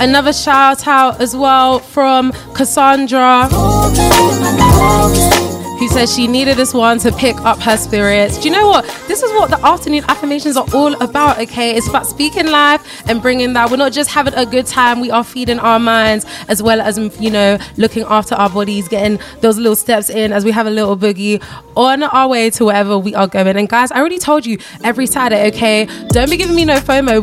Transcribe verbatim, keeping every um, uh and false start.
Another shout out as well from Cassandra, who says she needed this one to pick up her spirits. Do you know what? This is what the afternoon affirmations are all about, okay? It's about speaking life and bringing that. We're not just having a good time. We are feeding our minds as well as, you know, looking after our bodies, getting those little steps in as we have a little boogie on our way to wherever we are going. And guys, I already told you every Saturday, okay? Don't be giving me no FOMO.